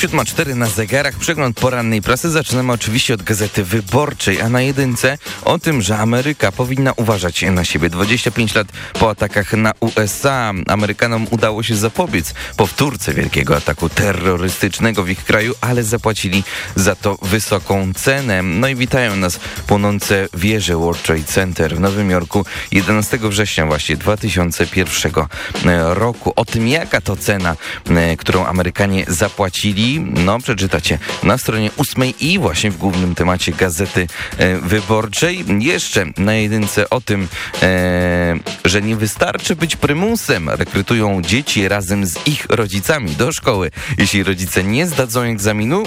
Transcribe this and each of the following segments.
7:04 na zegarach. Przegląd porannej prasy zaczynamy oczywiście od Gazety Wyborczej, a na jedynce o tym, że Ameryka powinna uważać na siebie. 25 lat po atakach na USA Amerykanom udało się zapobiec powtórce wielkiego ataku terrorystycznego w ich kraju, ale zapłacili za to wysoką cenę. No i witają nas płonące wieże World Trade Center w Nowym Jorku 11 września właśnie 2001 roku. O tym, jaka to cena, którą Amerykanie zapłacili, no przeczytacie na stronie 8 i właśnie w głównym temacie Gazety Wyborczej. Jeszcze na jedynce o tym, że nie wystarczy być prymusem. Rekrutują dzieci razem z ich rodzicami do szkoły. Jeśli rodzice nie zdadzą egzaminu,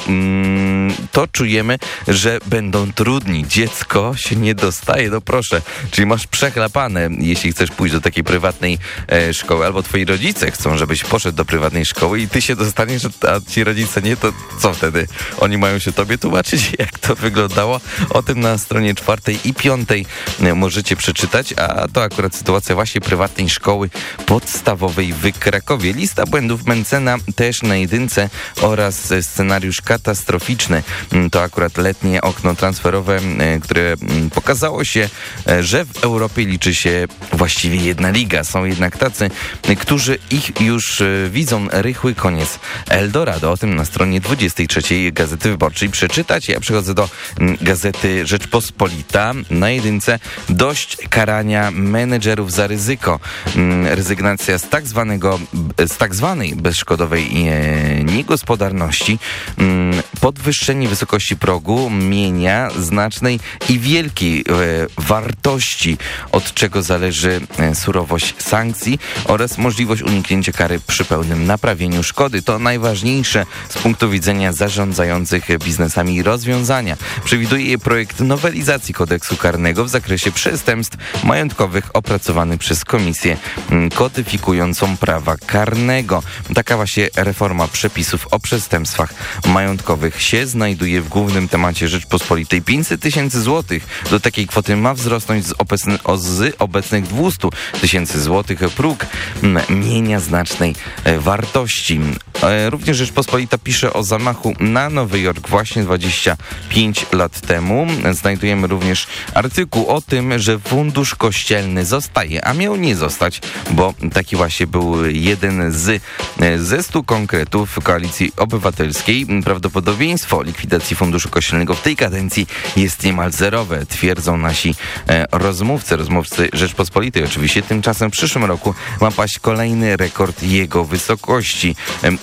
to czujemy, że będą trudni. Dziecko się nie dostaje, no proszę. Czyli masz przechlapane, jeśli chcesz pójść do takiej prywatnej szkoły, albo twoi rodzice chcą, żebyś poszedł do prywatnej szkoły i ty się dostaniesz, a ci rodzice nie, to co wtedy? Oni mają się tobie tłumaczyć, jak to wyglądało. O tym na stronie 4 i 5 możecie przeczytać, a to akurat sytuacja właśnie prywatnej szkoły podstawowej w Krakowie. Lista błędów Mencena też na jedynce oraz scenariusz katastroficzny. To akurat letnie okno transferowe, które pokazało się, że w Europie liczy się właściwie jedna liga. Są jednak tacy, którzy ich już widzą rychły koniec Eldorado. O tym na stronie 23 Gazety Wyborczej przeczytać. Ja przechodzę do Gazety Rzeczpospolita. Na jedynce dość karania menedżerów za ryzyko. Rezygnacja z tak zwanej bezszkodowej niegospodarności. Podwyższenie wysokości progu mienia znacznej i wielkiej wartości, od czego zależy surowość sankcji oraz możliwość uniknięcia kary przy pełnym naprawieniu szkody. To najważniejsze z punktu widzenia zarządzających biznesami rozwiązania. Przewiduje je projekt nowelizacji kodeksu karnego w zakresie przestępstw majątkowych opracowany przez Komisję Kodyfikującą Prawa Karnego. Taka właśnie reforma przepisów o przestępstwach majątkowych się znajduje w głównym temacie Rzeczpospolitej. 500 tysięcy złotych. Do takiej kwoty ma wzrosnąć z obecnych 200 tysięcy złotych próg mienia znacznej wartości. Również Rzeczpospolita pisze o zamachu na Nowy Jork właśnie 25 lat temu. Znajdujemy również artykuł o tym, że fundusz kościelny zostaje, a miał nie zostać, bo taki właśnie był jeden ze 100 konkretów Koalicji Obywatelskiej. Prawdopodobieństwo likwidacji funduszu kościelnego w tej kadencji jest niemal zerowe, twierdzą nasi rozmówcy Rzeczpospolitej. Oczywiście tymczasem w przyszłym roku ma paść kolejny rekord jego wysokości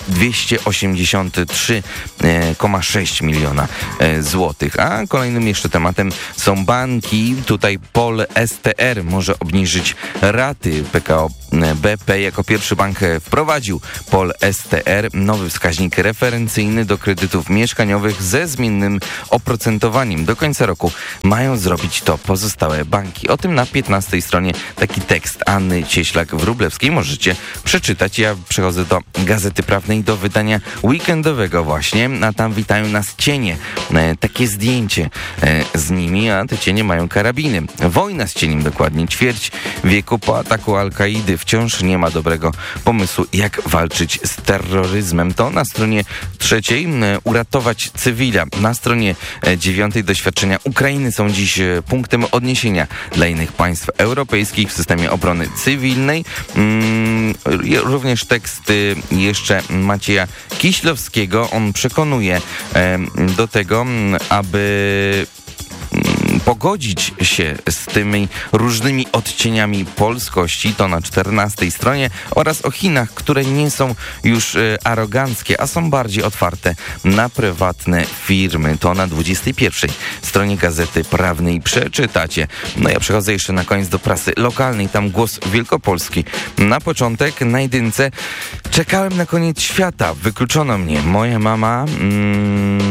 283,6 miliona złotych. A kolejnym jeszcze tematem są banki. Tutaj Pol STR może obniżyć raty. PKO BP jako pierwszy bank wprowadził Pol STR, nowy wskaźnik referencyjny do kredytów mieszkaniowych ze zmiennym oprocentowaniem. Do końca roku mają zrobić to pozostałe banki. O tym na 15 stronie taki tekst Anny Cieślak-Wróblewskiej możecie przeczytać. Ja przechodzę do Gazety Prawnej, do wydania weekendowego właśnie, a tam witają nas cienie. Takie zdjęcie z nimi, a te cienie mają karabiny. Wojna z cieniem dokładnie. Ćwierć wieku po ataku Al-Kaidy. Wciąż nie ma dobrego pomysłu, jak walczyć z terroryzmem. To na stronie 3 uratować cywila. Na stronie 9 doświadczenia Ukrainy są dziś punktem odniesienia dla innych państw europejskich w systemie obrony cywilnej. Również teksty jeszcze Macieja Kiślowskiego. On przekonuje do tego, aby pogodzić się z tymi różnymi odcieniami polskości, to na 14 stronie, oraz o Chinach, które nie są już aroganckie, a są bardziej otwarte na prywatne firmy. To na 21 stronie Gazety Prawnej przeczytacie. No ja przechodzę jeszcze na koniec do prasy lokalnej, tam Głos Wielkopolski. Na początek na jedynce czekałem na koniec świata, wykluczono mnie. Moja mama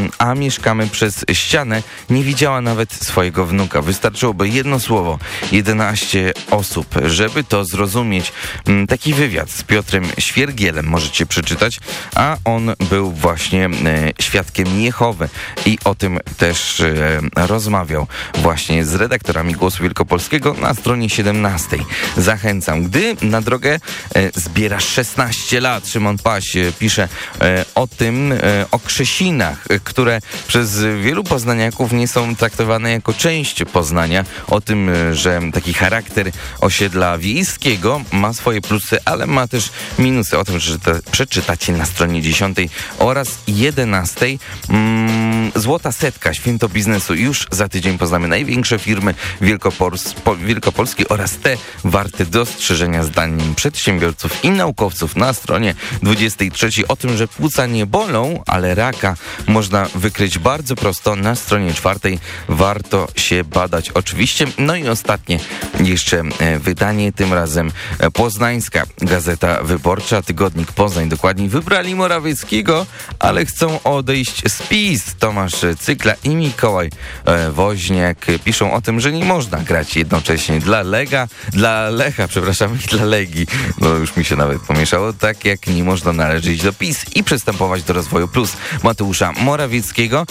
a mieszkamy przez ścianę, nie widziała nawet swojego wnuka. Wystarczyłoby jedno słowo, 11 osób, żeby to zrozumieć. Taki wywiad z Piotrem Świergielem możecie przeczytać, a on był właśnie świadkiem Jehowy i o tym też rozmawiał właśnie z redaktorami Głosu Wielkopolskiego na stronie 17. Zachęcam. Gdy na drogę zbierasz 16 lat, Szymon Paś pisze o tym, o Krzesinach, które przez wielu poznaniaków nie są traktowane jako część Poznania, o tym, że taki charakter osiedla wiejskiego ma swoje plusy, ale ma też minusy. O tym, że przeczytacie na stronie 10 oraz 11. Złota setka, święto biznesu. Już za tydzień poznamy największe firmy Wielkopolski oraz te warte dostrzeżenia zdaniem przedsiębiorców i naukowców na stronie 23. O tym, że płuca nie bolą, ale raka można wykryć bardzo prosto na stronie 4. Warto się badać oczywiście. No i ostatnie jeszcze wydanie, tym razem Poznańska Gazeta Wyborcza, Tygodnik Poznań dokładniej. Wybrali Morawieckiego, ale chcą odejść z PiS. Tomasz Cykla i Mikołaj Woźniak piszą o tym, że nie można grać jednocześnie dla Lecha i dla Legii. No już mi się nawet pomieszało. Tak jak nie można należeć do PiS i przystępować do Rozwoju Plus Mateusza Morawieckiego.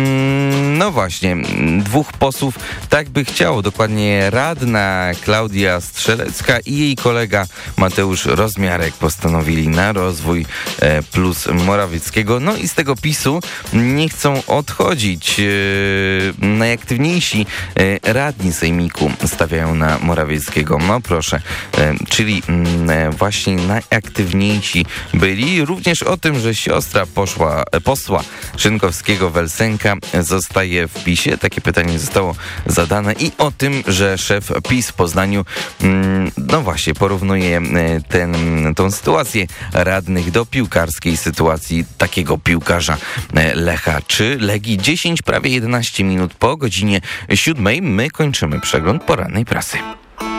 No właśnie, 2 posłów tak by chciało. Dokładnie radna Klaudia Strzelecka i jej kolega Mateusz Rozmiarek postanowili na Rozwój Plus Morawieckiego. No i z tego PiS-u nie chcą odchodzić. Najaktywniejsi radni sejmiku stawiają na Morawieckiego. No proszę, czyli właśnie najaktywniejsi byli. Również o tym, że siostra posła Szynkowskiego-Welsenka zostaje w PiS-ie. Takie pytanie zostało zadane i o tym, że szef PiS w Poznaniu no właśnie porównuje tą sytuację radnych do piłkarskiej sytuacji takiego piłkarza Lecha czy Legii. 10, prawie 11 minut po godzinie 7 my kończymy przegląd porannej prasy.